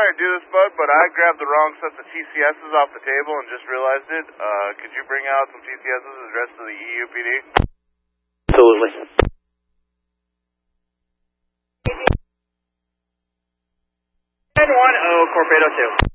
sorry to do this, bud, but I grabbed the wrong sets of TCSs off the table and just realized it. Could you bring out some TCSs addressed to the EUPD? Absolutely. 910, Corp 802.